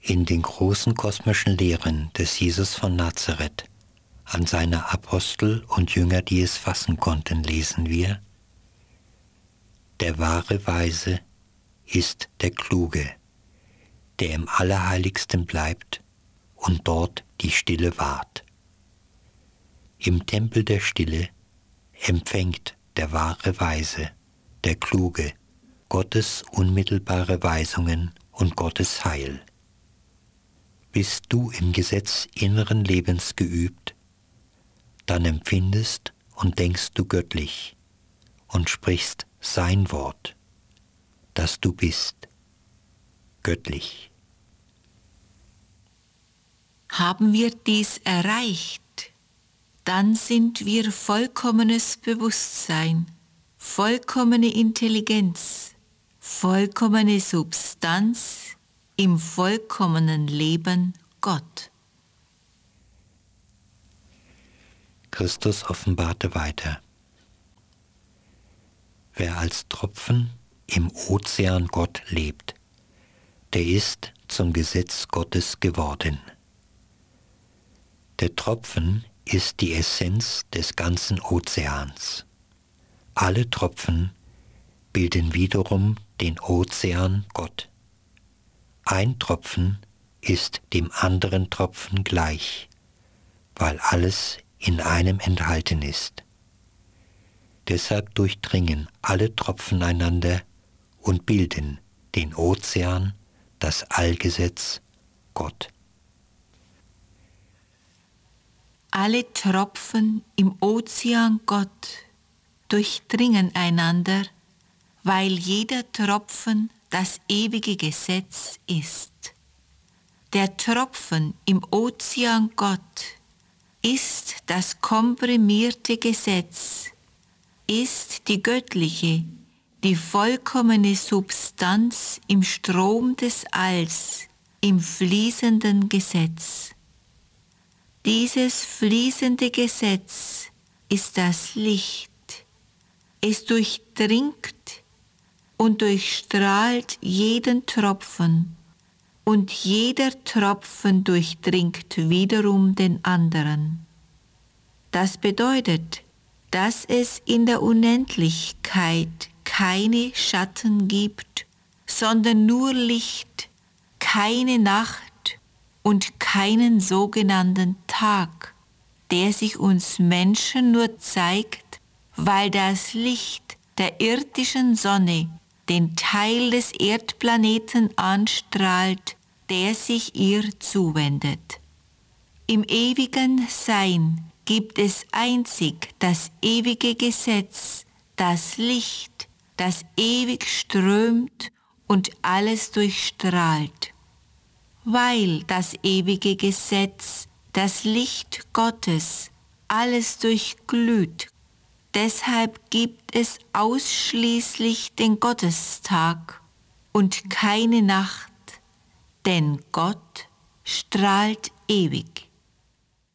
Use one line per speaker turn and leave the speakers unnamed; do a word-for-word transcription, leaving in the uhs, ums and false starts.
In den großen kosmischen Lehren des Jesus von Nazareth an seine Apostel und Jünger, die es fassen konnten, lesen wir: Der wahre Weise ist der Kluge, der im Allerheiligsten bleibt und dort die Stille wahrt. Im Tempel der Stille empfängt der wahre Weise, der Kluge, Gottes unmittelbare Weisungen und Gottes Heil. Bist du im Gesetz inneren Lebens geübt, dann empfindest und denkst du göttlich und sprichst sein Wort, das du bist, göttlich.
Haben wir dies erreicht, dann sind wir vollkommenes Bewusstsein, vollkommene Intelligenz, vollkommene Substanz im vollkommenen Leben Gott.
Christus offenbarte weiter: Wer als Tropfen im Ozean Gott lebt, der ist zum Gesetz Gottes geworden. Der Tropfen ist die Essenz des ganzen Ozeans. Alle Tropfen bilden wiederum den Ozean Gott. Ein Tropfen ist dem anderen Tropfen gleich, weil alles in einem enthalten ist. Deshalb durchdringen alle Tropfen einander und bilden den Ozean, das Allgesetz, Gott.
Alle Tropfen im Ozean Gott durchdringen einander, weil jeder Tropfen das ewige Gesetz ist. Der Tropfen im Ozean Gott ist das komprimierte Gesetz, ist die göttliche, die vollkommene Substanz im Strom des Alls, im fließenden Gesetz. Dieses fließende Gesetz ist das Licht. Es durchdringt und durchstrahlt jeden Tropfen, und jeder Tropfen durchdringt wiederum den anderen. Das bedeutet, dass es in der Unendlichkeit keine Schatten gibt, sondern nur Licht, keine Nacht und keinen sogenannten Tag, der sich uns Menschen nur zeigt, weil das Licht der irdischen Sonne den Teil des Erdplaneten anstrahlt, der sich ihr zuwendet. Im ewigen Sein gibt es einzig das ewige Gesetz, das Licht, das ewig strömt und alles durchstrahlt. Weil das ewige Gesetz, das Licht Gottes, alles durchglüht, deshalb gibt es ausschließlich den Gottestag und keine Nacht, denn Gott strahlt ewig.